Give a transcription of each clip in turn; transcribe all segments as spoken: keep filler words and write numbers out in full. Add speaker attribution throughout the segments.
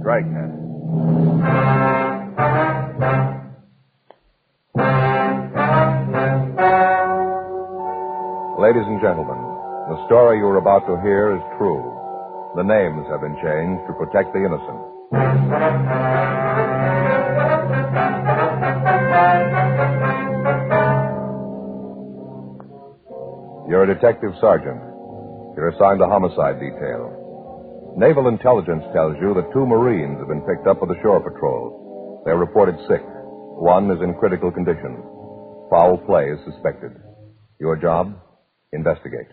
Speaker 1: Dragnet.
Speaker 2: Ladies and gentlemen, the story you are about to hear is true. The names have been changed to protect the innocent. You're a detective sergeant. You're assigned to homicide detail. Naval intelligence tells you that two Marines have been picked up by the shore patrol. They're reported sick. One is in critical condition. Foul play is suspected. Your job? Investigate.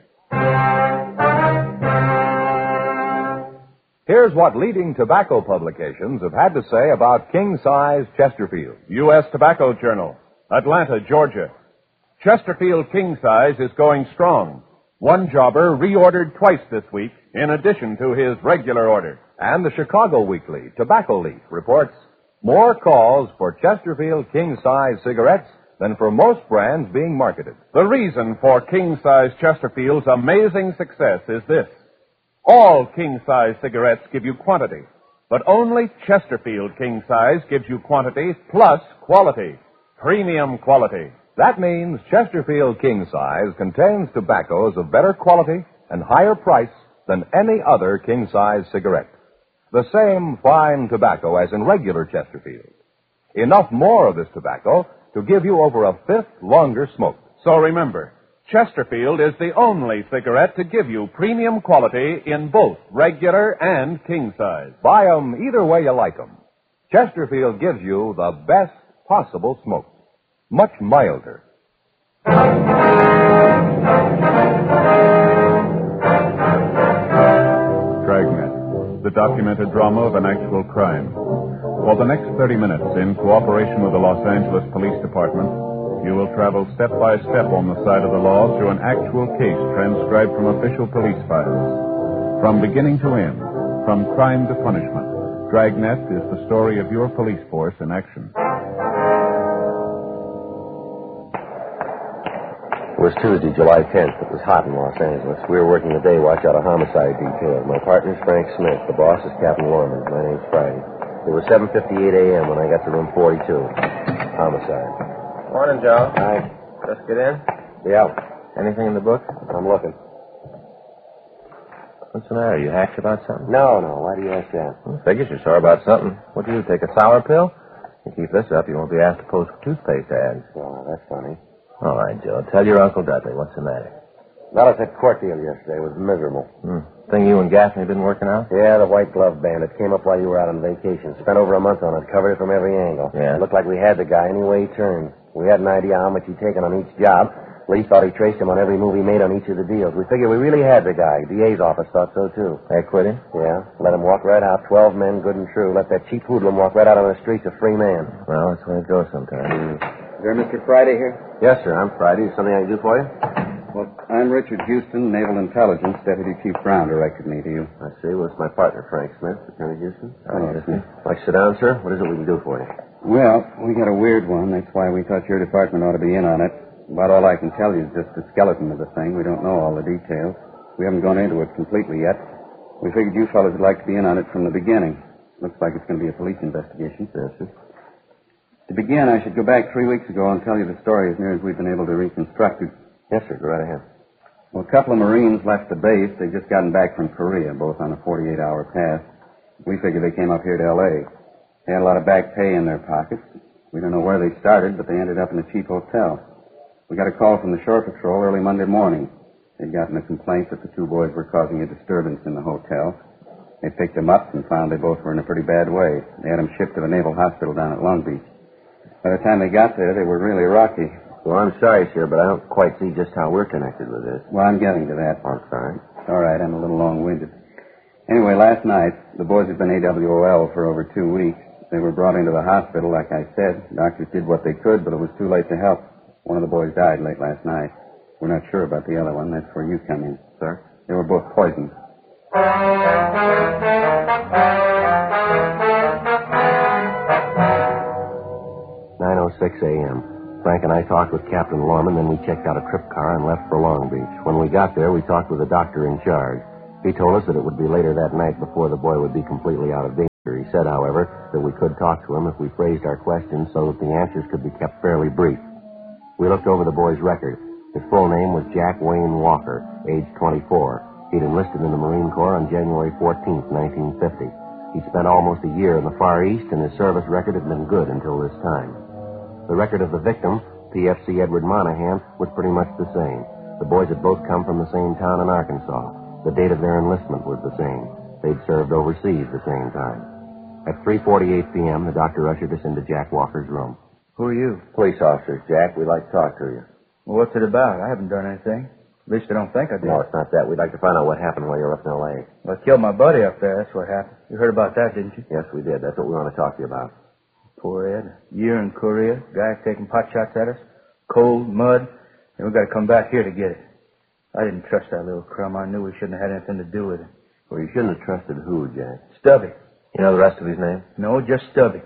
Speaker 2: Here's what leading tobacco publications have had to say about king-size Chesterfield.
Speaker 1: U S Tobacco Journal, Atlanta, Georgia. Chesterfield King Size is going strong. One jobber reordered twice this week in addition to his regular order.
Speaker 2: And the Chicago Weekly, Tobacco Leaf, reports more calls for Chesterfield king-size cigarettes than for most brands being marketed.
Speaker 1: The reason for king-size Chesterfield's amazing success is this. All king-size cigarettes give you quantity, but only Chesterfield king-size gives you quantity plus quality. Premium quality.
Speaker 2: That means Chesterfield King Size contains tobaccos of better quality and higher price than any other king-size cigarette. The same fine tobacco as in regular Chesterfield. Enough more of this tobacco to give you over a fifth longer smoke.
Speaker 1: So remember, Chesterfield is the only cigarette to give you premium quality in both regular and king size.
Speaker 2: Buy 'em either way you like 'em. Chesterfield gives you the best possible smoke. Much milder.
Speaker 3: Dragnet, the documented drama of an actual crime. For the next thirty minutes, in cooperation with the Los Angeles Police Department, you will travel step by step on the side of the law through an actual case transcribed from official police files. From beginning to end, from crime to punishment, Dragnet is the story of your police force in action.
Speaker 4: It was Tuesday, July tenth. It was hot in Los Angeles. We were working the day watch out of homicide detail. My partner's Frank Smith. The boss is Captain Lorman. My name's Friday. It was seven fifty-eight a.m. when I got to room forty-two. Homicide.
Speaker 5: Morning, Joe.
Speaker 4: Hi.
Speaker 5: Just get in?
Speaker 4: Yeah.
Speaker 5: Anything in the book?
Speaker 4: I'm looking.
Speaker 5: What's the matter? You hacked about something?
Speaker 4: No, no. Why do you ask that?
Speaker 5: Well, figures you're sore about something. What do you do, take a sour pill? You keep this up, you won't be asked to post toothpaste ads.
Speaker 4: Oh, that's funny.
Speaker 5: All right, Joe. Tell your Uncle Dudley. What's the matter?
Speaker 4: Well, it's that court deal yesterday. It was miserable.
Speaker 5: Hmm. Thing you and Gaffney been working out?
Speaker 4: Yeah, the white glove bandit came up while you were out on vacation. Spent over a month on it. Covered it from every angle.
Speaker 5: Yeah?
Speaker 4: It looked like we had the guy any way he turned. We had an idea how much he'd taken on each job. Lee thought he traced him on every move he made on each of the deals. We figured we really had the guy. D A's office thought so, too.
Speaker 5: They quit him?
Speaker 4: Yeah. Let him walk right out. Twelve men, good and true. Let that cheap hoodlum walk right out on the streets a free man.
Speaker 5: Well, that's the way it goes sometimes.
Speaker 4: Is there Mister Friday here? Yes, sir. I'm Friday. Is something I can do for you?
Speaker 6: Well, I'm Richard Houston, Naval Intelligence. Deputy Chief Brown directed me to you.
Speaker 4: I see. Well, it's my partner, Frank Smith, Lieutenant Houston.
Speaker 6: Oh, is he?
Speaker 4: Like to sit down, sir? What is it we can do for you?
Speaker 6: Well, we got a weird one. That's why we thought your department ought to be in on it. About all I can tell you is just the skeleton of the thing. We don't know all the details. We haven't gone into it completely yet. We figured you fellas would like to be in on it from the beginning. Looks like it's going to be a police investigation.
Speaker 4: Yes, sir.
Speaker 6: To begin, I should go back three weeks ago and tell you the story as near as we've been able to reconstruct it.
Speaker 4: Yes, sir. Go right ahead.
Speaker 6: Well, a couple of Marines left the base. They'd just gotten back from Korea, both on a forty-eight hour pass. We figured they came up here to L A. They had a lot of back pay in their pockets. We don't know where they started, but they ended up in a cheap hotel. We got a call from the shore patrol early Monday morning. They'd gotten a complaint that the two boys were causing a disturbance in the hotel. They picked them up and found they both were in a pretty bad way. They had them shipped to the Naval Hospital down at Long Beach. By the time they got there, they were really rocky.
Speaker 4: Well, I'm sorry, sir, but I don't quite see just how we're connected with this.
Speaker 6: Well, I'm getting to that.
Speaker 4: I'm sorry.
Speaker 6: All right, I'm a little long-winded. Anyway, last night, the boys had been A W O L for over two weeks. They were brought into the hospital, like I said. Doctors did what they could, but it was too late to help. One of the boys died late last night. We're not sure about the other one. That's where you come in.
Speaker 4: Sir?
Speaker 6: They were both poisoned.
Speaker 4: nine oh six a.m. Frank and I talked with Captain Lorman, then we checked out a trip car and left for Long Beach. When we got there, we talked with the doctor in charge. He told us that it would be later that night before the boy would be completely out of danger. He said, however, that we could talk to him if we phrased our questions so that the answers could be kept fairly brief. We looked over the boy's record. His full name was Jack Wayne Walker, age twenty-four. He'd enlisted in the Marine Corps on January fourteenth, nineteen fifty. He'd spent almost a year in the Far East, and his service record had been good until this time. The record of the victim, P F C Edward Monahan, was pretty much the same. The boys had both come from the same town in Arkansas. The date of their enlistment was the same. They'd served overseas the same time. At three forty-eight p.m., the doctor ushered us into Jack Walker's room.
Speaker 5: Who are you?
Speaker 4: Police officers, Jack. We'd like to talk to you.
Speaker 5: Well, what's it about? I haven't done anything. At least I don't think I did.
Speaker 4: No, it's not that. We'd like to find out what happened while you were up in L A.
Speaker 5: Well, I killed my buddy up there. That's what happened. You heard about that, didn't you?
Speaker 4: Yes, we did. That's what we want to talk to you about.
Speaker 5: Poor Ed. A year in Korea. Guys taking pot shots at us. Cold, mud. And we got to come back here to get it. I didn't trust that little crumb. I knew we shouldn't have had anything to do with it.
Speaker 4: Well, you shouldn't have trusted who, Jack?
Speaker 5: Stubby.
Speaker 4: You know the rest of his name?
Speaker 5: No, just Stubby.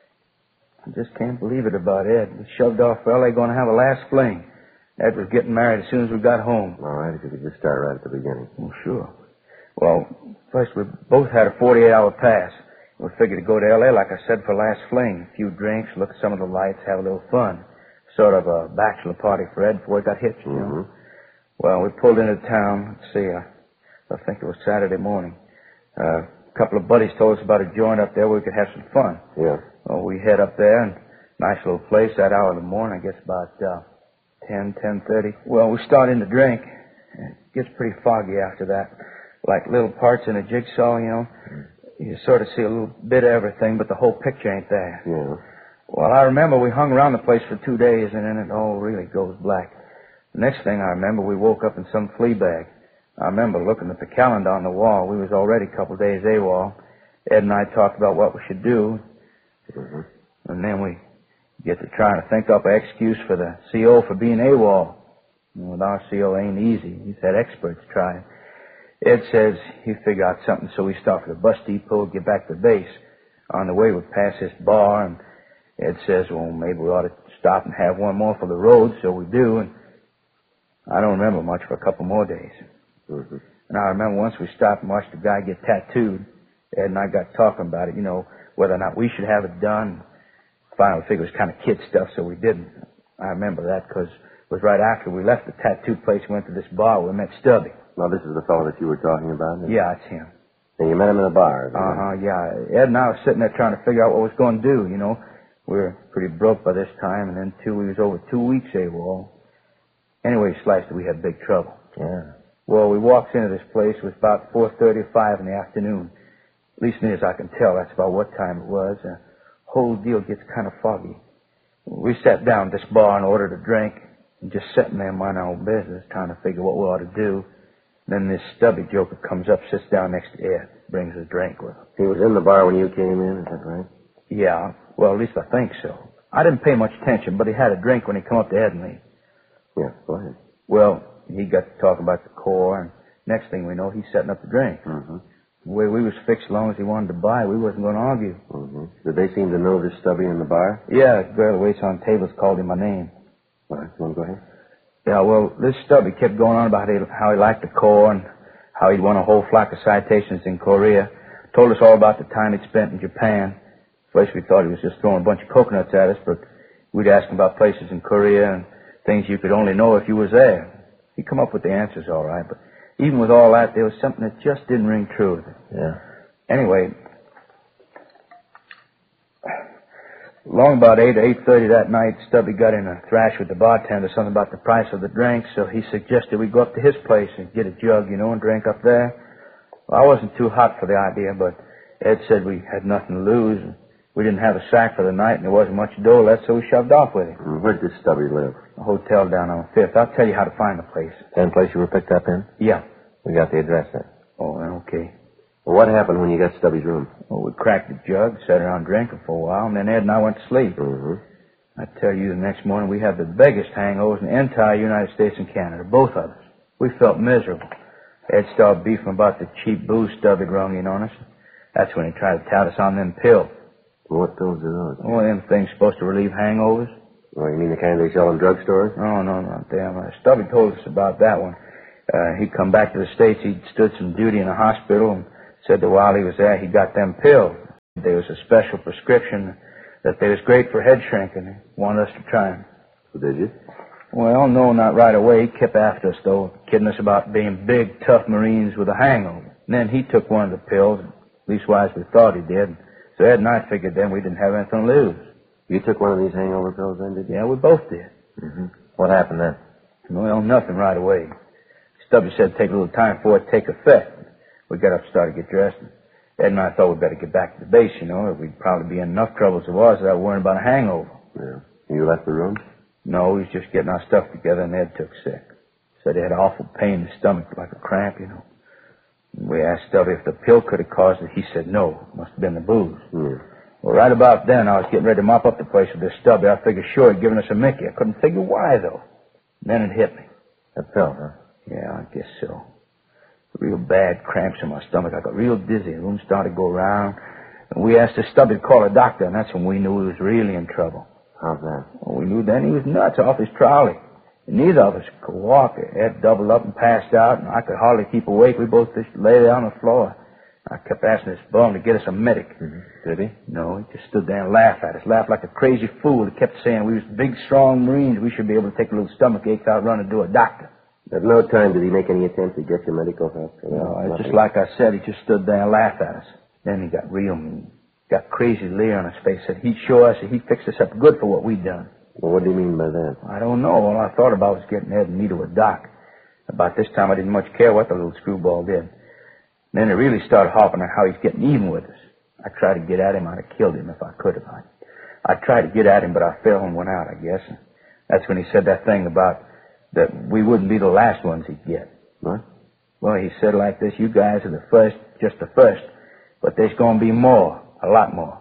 Speaker 5: I just can't believe it about Ed. We shoved off for L A going to have a last fling. Ed was getting married as soon as we got home.
Speaker 4: All right, if you could just start right at the beginning.
Speaker 5: Well, sure. Well, first we both had a forty-eight hour pass. We figured to go to L A, like I said, for last fling. A few drinks, look at some of the lights, have a little fun. Sort of a bachelor party for Ed before he got hitched, you know.
Speaker 4: Mm-hmm.
Speaker 5: Well, we pulled into town. Let's see, I, I think it was Saturday morning. Uh, a couple of buddies told us about a joint up there where we could have some fun.
Speaker 4: Yeah.
Speaker 5: Well, we head up there, and nice little place that hour of the morning, I guess about uh, ten, ten thirty. Well, we start in to drink. It gets pretty foggy after that. Like little parts in a jigsaw, you know. You sort of see a little bit of everything, but the whole picture ain't there.
Speaker 4: Yeah.
Speaker 5: Well, I remember we hung around the place for two days, and then it all really goes black. The next thing I remember, we woke up in some flea bag. I remember looking at the calendar on the wall. We was already a couple of days AWOL. Ed and I talked about what we should do.
Speaker 4: Mm-hmm.
Speaker 5: And then we get to trying to think up an excuse for the C O for being AWOL. And with our C O, it ain't easy. He's had experts try it. Ed says he'll figure out something, so we stop at the bus depot, get back to base. On the way, we pass this bar, and Ed says, well, maybe we ought to stop and have one more for the road, so we do. And I don't remember much for a couple more days.
Speaker 4: Mm-hmm.
Speaker 5: And I remember once we stopped and watched a guy get tattooed. Ed and I got talking about it, you know, whether or not we should have it done. Finally, we figured it was kind of kid stuff, so we didn't. I remember that because it was right after we left the tattoo place and went to this bar where we met Stubby.
Speaker 4: Now, this is the fellow that you were talking about?
Speaker 5: Yeah, it's him.
Speaker 4: And you met him in a bar?
Speaker 5: Uh-huh, yeah. Ed and I were sitting there trying to figure out what we was going to do, you know. We were pretty broke by this time, and then, too, we was over two weeks AWOL. Anyway, sliced it, we had big trouble.
Speaker 4: Yeah.
Speaker 5: Well, we walked into this place. It was about four thirty or five in the afternoon. At least near as I can tell, that's about what time it was. The whole deal gets kind of foggy. We sat down at this bar and ordered a drink, and just sitting there minding our own business, trying to figure what we ought to do. Then this Stubby joker comes up, sits down next to Ed, brings a drink with him.
Speaker 4: He was in the bar when you came in, is that right?
Speaker 5: Yeah, well, at least I think so. I didn't pay much attention, but he had a drink when he come up to Ed and me.
Speaker 4: Yeah, go ahead.
Speaker 5: Well, he got to talking about the Corps, and next thing we know, he's setting up the drink.
Speaker 4: Mm-hmm.
Speaker 5: The way we was fixed, as long as he wanted to buy, we wasn't going to argue.
Speaker 4: Mm-hmm. Did they seem to know this Stubby in the bar?
Speaker 5: Yeah, the girl that waits on tables called him my name.
Speaker 4: All right, you want to go ahead?
Speaker 5: Yeah, well, this Stubby kept going on about how he liked the Corps and how he'd won a whole flock of citations in Korea. Told us all about the time he'd spent in Japan. First we thought he was just throwing a bunch of coconuts at us, but we'd ask him about places in Korea and things you could only know if you was there. He'd come up with the answers all right, but even with all that, there was something that just didn't ring true with it.
Speaker 4: Yeah.
Speaker 5: Anyway, long about eight or eight thirty that night, Stubby got in a thrash with the bartender, something about the price of the drink, so he suggested we go up to his place and get a jug, you know, and drink up there. Well, I wasn't too hot for the idea, but Ed said we had nothing to lose, and we didn't have a sack for the night, and there wasn't much dough left, so we shoved off with him.
Speaker 4: Mm, where'd this Stubby live?
Speaker 5: A hotel down on Fifth. I'll tell you how to find the place.
Speaker 4: Same place you were picked up in?
Speaker 5: Yeah.
Speaker 4: We got the address then.
Speaker 5: Oh, okay.
Speaker 4: Well, what happened when you got Stubby's room?
Speaker 5: Well, we cracked the jug, sat around drinking for a while, and then Ed and I went to sleep.
Speaker 4: Mm-hmm.
Speaker 5: I tell you, the next morning we had the biggest hangovers in the entire United States and Canada, both of us. We felt miserable. Ed started beefing about the cheap booze Stubby rung in on us. That's when he tried to tout us on them pills.
Speaker 4: Well, what pills are those?
Speaker 5: Oh, them things supposed to relieve hangovers.
Speaker 4: Oh, you mean the kind they sell in drugstores?
Speaker 5: No, no, not them. Uh, Stubby told us about that one. Uh, he'd come back to the States. He'd stood some duty in a hospital and said that while he was there, he got them pills. There was a special prescription that they was great for head shrinking. They wanted us to try them.
Speaker 4: Did you?
Speaker 5: Well, no, not right away. He kept after us, though, kidding us about being big, tough Marines with a hangover. And then he took one of the pills, leastwise we thought he did. So Ed and I figured then we didn't have anything to lose.
Speaker 4: You took one of these hangover pills then, did you?
Speaker 5: Yeah, we both did.
Speaker 4: Mm-hmm. What happened then?
Speaker 5: Well, nothing right away. Stubby said it'd take a little time for it to take effect. We got up and started to get dressed. Ed and I thought we'd better get back to the base, you know. We'd probably be in enough trouble as it was without worrying about a hangover.
Speaker 4: Yeah. You left the room?
Speaker 5: No, we was just getting our stuff together, and Ed took sick. Said he had awful pain in his stomach, like a cramp, you know. And we asked Stubby if the pill could have caused it. He said no. Must have been the booze.
Speaker 4: Hmm.
Speaker 5: Well, right about then, I was getting ready to mop up the place with this Stubby. I figured sure he'd given us a Mickey. I couldn't figure why, though. And then it hit me.
Speaker 4: That pill, huh?
Speaker 5: Yeah, I guess so. Real bad cramps in my stomach. I got real dizzy. The room started to go round. And we asked the Stubby to call a doctor, and that's when we knew he was really in trouble.
Speaker 4: How's that?
Speaker 5: Well, we knew then he was nuts off his trolley. And neither of us could walk. Ed doubled up and passed out, and I could hardly keep awake. We both just lay there on the floor. I kept asking this bum to get us a medic.
Speaker 4: Mm-hmm. Did he?
Speaker 5: No, he just stood there and laughed at us, laughed like a crazy fool. He kept saying we was big, strong Marines. We should be able to take a little stomach aches out, run and do a doctor.
Speaker 4: At no time did he make any attempt to get you medical help?
Speaker 5: No, it's just like I said, he just stood there and laughed at us. Then he got real mean. Got crazy leer on his face. Said he'd show us that he'd fix us up good for what we'd done.
Speaker 4: Well, what do you mean by that?
Speaker 5: I don't know. All I thought about was getting Ed and me to a doc. About this time, I didn't much care what the little screwball did. Then it really started hopping on how he's getting even with us. I tried to get at him. I'd have killed him if I could have. I, I tried to get at him, but I fell and went out, I guess. And that's when he said that thing about that we wouldn't be the last ones he'd get.
Speaker 4: What?
Speaker 5: Well, he said like this, you guys are the first, just the first. But there's going to be more, a lot more.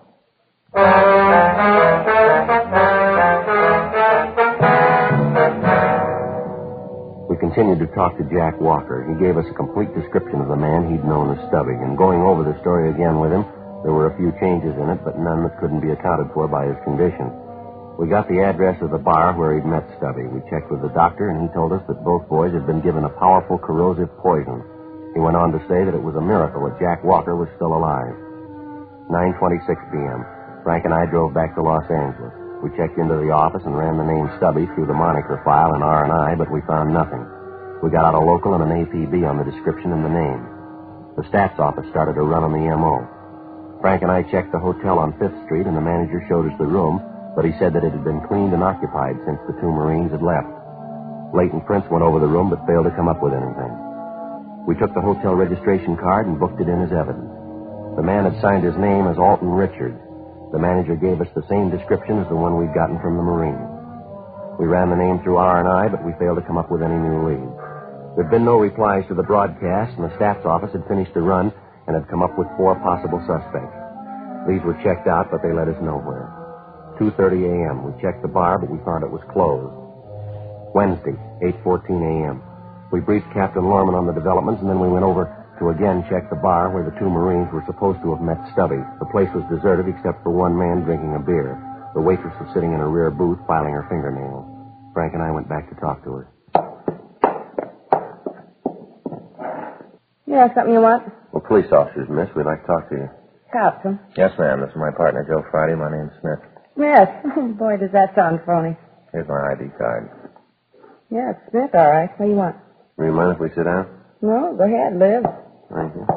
Speaker 4: We continued to talk to Jack Walker. He gave us a complete description of the man he'd known as Stubby. And going over the story again with him, there were a few changes in it, but none that couldn't be accounted for by his condition. We got the address of the bar where he'd met Stubby. We checked with the doctor, and he told us that both boys had been given a powerful corrosive poison. He went on to say that it was a miracle that Jack Walker was still alive. nine twenty-six p.m. Frank and I drove back to Los Angeles. We checked into the office and ran the name Stubby through the moniker file in R and I, but we found nothing. We got out a local and an A P B on the description and the name. The stats office started to run on the M O. Frank and I checked the hotel on Fifth Street, and the manager showed us the room, but he said that it had been cleaned and occupied since the two Marines had left. Leighton Prince went over the room, but failed to come up with anything. We took the hotel registration card and booked it in as evidence. The man had signed his name as Alton Richards. The manager gave us the same description as the one we'd gotten from the Marines. We ran the name through R and I, but we failed to come up with any new leads. There'd been no replies to the broadcast, and the stats office had finished the run and had come up with four possible suspects. These were checked out, but they led us nowhere. two thirty a.m. We checked the bar, but we found it was closed. Wednesday, eight fourteen a.m. We briefed Captain Lorman on the developments, and then we went over to again check the bar where the two Marines were supposed to have met Stubby. The place was deserted except for one man drinking a beer. The waitress was sitting in a rear booth filing her fingernails. Frank and I went back to talk to her.
Speaker 7: Yeah, something you want?
Speaker 4: Well, police officers, miss. We'd like to talk to you.
Speaker 7: Captain.
Speaker 4: Yes, ma'am. This is my partner, Joe Friday. My name's Smith.
Speaker 7: Yes. Boy, does that sound phony.
Speaker 4: Here's my I D card.
Speaker 7: Yeah, it's Smith, all right. What do you want?
Speaker 4: Do you mind if we sit down?
Speaker 7: No, go ahead, live.
Speaker 4: Thank you.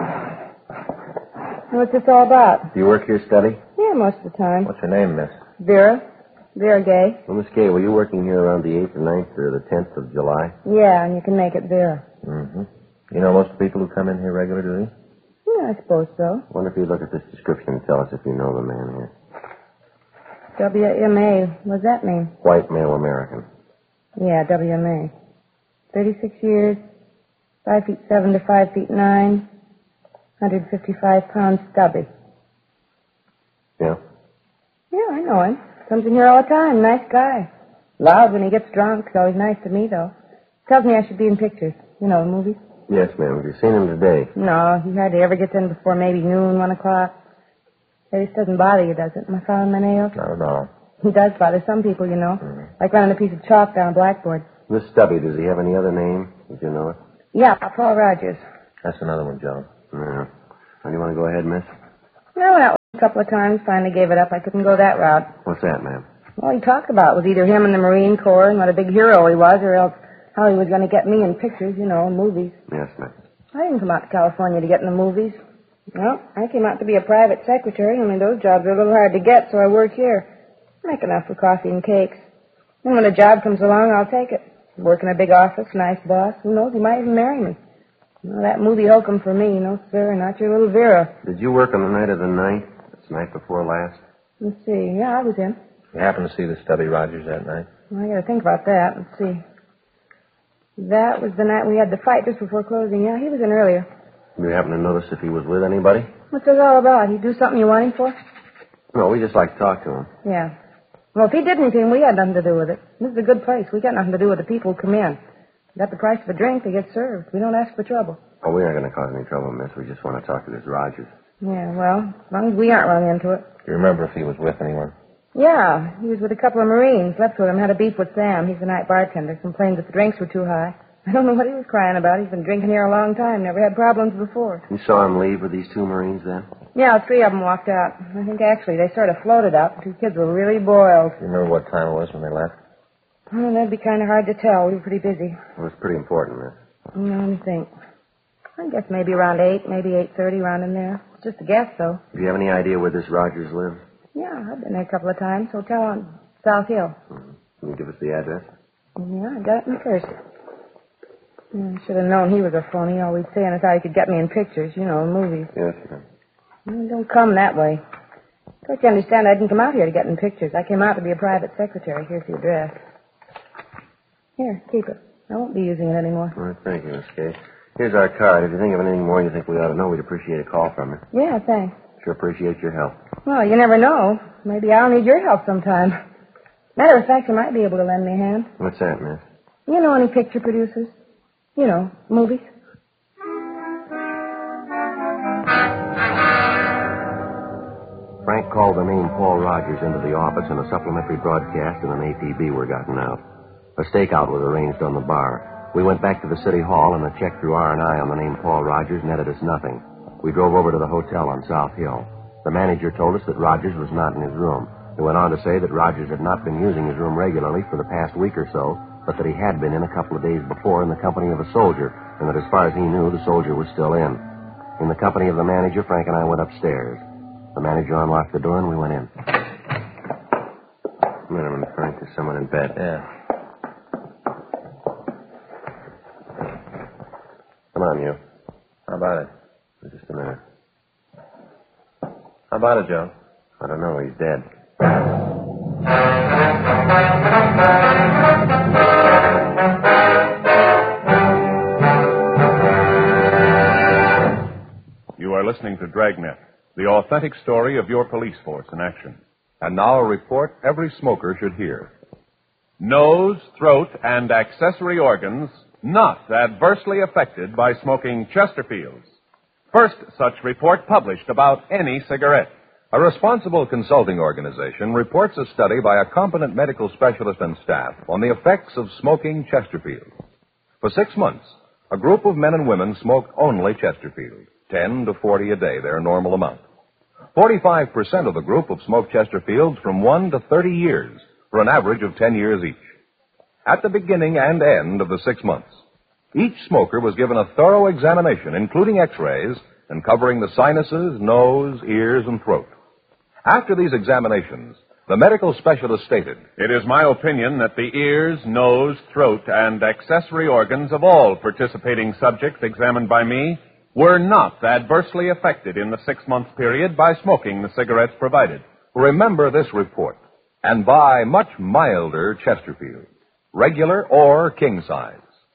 Speaker 7: What's this all about?
Speaker 4: Do you work here, Stubby?
Speaker 7: Yeah, most of the time.
Speaker 4: What's your name, miss?
Speaker 7: Vera. Vera Gay.
Speaker 4: Well, Miss Gay, were you working here around the eighth or ninth or the tenth of July?
Speaker 7: Yeah, and you can make it Vera.
Speaker 4: Mm-hmm. You know most people who come in here regular, do they?
Speaker 7: Yeah, I suppose so.
Speaker 4: I wonder if you'd look at this description and tell us if you know the man here.
Speaker 7: W M A. What's that mean?
Speaker 4: White male American.
Speaker 7: Yeah, W M A. thirty-six years, five feet seven to five feet nine, one hundred fifty-five pounds stubby.
Speaker 4: Yeah?
Speaker 7: Yeah, I know him. Comes in here all the time. Nice guy. Loud when he gets drunk. He's always nice to me, though. Tells me I should be in pictures. You know, the movies.
Speaker 4: Yes, ma'am. Have you seen him today?
Speaker 7: No, he hardly ever gets in before maybe noon, one o'clock. It just doesn't bother you, does it? Am I following my nails?
Speaker 4: Not at all.
Speaker 7: He does bother some people, you know.
Speaker 4: Mm-hmm. Like
Speaker 7: running a piece of chalk down a blackboard.
Speaker 4: This Stubby, does he have any other name? Did you know it?
Speaker 7: Yeah, Paul Rogers.
Speaker 4: That's another one, Joe. Yeah. Well, you want to go ahead, miss?
Speaker 7: No, that couple of times, finally gave it up. I couldn't go that route.
Speaker 4: What's that, ma'am?
Speaker 7: All he talked about was either him in the Marine Corps and what a big hero he was, or else how he was going to get me in pictures, you know, movies.
Speaker 4: Yes, ma'am.
Speaker 7: I didn't come out to California to get in the movies. Well, I came out to be a private secretary. I mean, those jobs are a little hard to get, so I work here. I make enough for coffee and cakes. And when a job comes along, I'll take it. Work in a big office, nice boss. Who knows, he might even marry me. Well, that movie hokum for me, no, sir, not your little Vera.
Speaker 4: Did you work on the night of the night? It's the night before last?
Speaker 7: Let's see. Yeah, I was in.
Speaker 8: You happened to see the Stubby Rogers that night?
Speaker 7: Well, I gotta think about that. Let's see. That was the night we had the fight just before closing. Yeah, he was in earlier.
Speaker 4: You happen to notice if he was with anybody?
Speaker 7: What's this all about? He do something you want him for?
Speaker 4: No, we just like to talk to him.
Speaker 7: Yeah. Well, if he did anything, we had nothing to do with it. This is a good place. We got nothing to do with the people who come in. We got the price of a drink, they get served. We don't ask for trouble.
Speaker 4: Oh, we aren't going to cause any trouble, miss. We just want to talk to this Rogers.
Speaker 7: Yeah, well, as long as we aren't run into it.
Speaker 8: Do you remember if he was with anyone?
Speaker 7: Yeah, he was with a couple of Marines. Left with him, had a beef with Sam. He's the night bartender. Complained that the drinks were too high. I don't know what he was crying about. He's been drinking here a long time. Never had problems before.
Speaker 4: You saw him leave with these two Marines then?
Speaker 7: Yeah, three of them walked out. I think actually they sort of floated up. The two kids were really boiled.
Speaker 8: Do you remember what time it was when they left?
Speaker 7: Oh, that'd be kind of hard to tell. We were pretty busy.
Speaker 4: It was pretty important, miss.
Speaker 7: No, let me think. I guess maybe around eight, maybe eight thirty, around in there. It's just a guess, though.
Speaker 4: Do you have any idea where this Rogers lives?
Speaker 7: Yeah, I've been there a couple of times. Hotel on South Hill.
Speaker 4: Mm-hmm. Can you give us the address?
Speaker 7: Yeah, I got it in first. Yeah, I should have known he was a phony. Always saying that's how he could get me in pictures, you know, in movies.
Speaker 4: Yes, ma'am.
Speaker 7: Well, don't come that way. Don't you understand? I didn't come out here to get in pictures. I came out to be a private secretary. Here's the address. Here, keep it. I won't be using it anymore.
Speaker 4: All right, thank you, Miss Kay. Here's our card. If you think of anything more you think we ought to know, we'd appreciate a call from you.
Speaker 7: Yeah, thanks.
Speaker 4: Sure appreciate your help.
Speaker 7: Well, you never know. Maybe I'll need your help sometime. Matter of fact, you might be able to lend me a hand.
Speaker 4: What's that, miss?
Speaker 7: You know any picture producers? You know, movies?
Speaker 4: Frank called the name Paul Rogers into the office, and a supplementary broadcast and an A P B were gotten out. A stakeout was arranged on the bar. We went back to the city hall, and a check through R and I on the name Paul Rogers netted us nothing. We drove over to the hotel on South Hill. The manager told us that Rogers was not in his room. He went on to say that Rogers had not been using his room regularly for the past week or so, but that he had been in a couple of days before in the company of a soldier, and that as far as he knew, the soldier was still in. In the company of the manager, Frank and I went upstairs. The manager unlocked the door, and we went in. Come in a minute, Frank. There's someone in bed.
Speaker 8: Yeah.
Speaker 4: Come on, you.
Speaker 8: How about it?
Speaker 4: Just a minute.
Speaker 8: How about it, Joe?
Speaker 4: I don't know. He's dead.
Speaker 3: You are listening to Dragnet, the authentic story of your police force in action.
Speaker 2: And now a report every smoker should hear.
Speaker 1: Nose, throat, and accessory organs not adversely affected by smoking Chesterfields. First such report published about any cigarette.
Speaker 2: A responsible consulting organization reports a study by a competent medical specialist and staff on the effects of smoking Chesterfield. For six months, a group of men and women smoked only Chesterfield, ten to forty a day, their normal amount. Forty-five percent of the group have smoked Chesterfields from one to thirty years, for an average of ten years each. At the beginning and end of the six months, each smoker was given a thorough examination, including x-rays, and covering the sinuses, nose, ears, and throat. After these examinations, the medical specialist stated,
Speaker 1: It is my opinion that the ears, nose, throat, and accessory organs of all participating subjects examined by me were not adversely affected in the six-month period by smoking the cigarettes provided.
Speaker 2: remember this report, and buy much milder Chesterfield, regular or king size.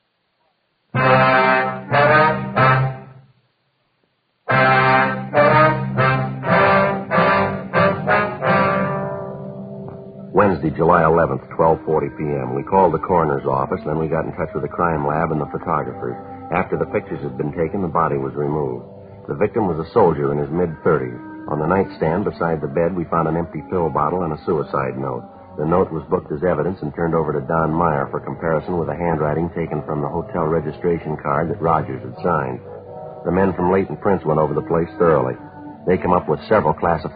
Speaker 4: Wednesday, July eleventh, twelve forty p.m. We called the coroner's office, then we got in touch with the crime lab and the photographers. After the pictures had been taken, the body was removed. The victim was a soldier in his mid-thirties. On the nightstand beside the bed, we found an empty pill bottle and a suicide note. The note was booked as evidence and turned over to Don Meyer for comparison with the handwriting taken from the hotel registration card that Rogers had signed. The men from Leighton Prince went over the place thoroughly. They came up with several classified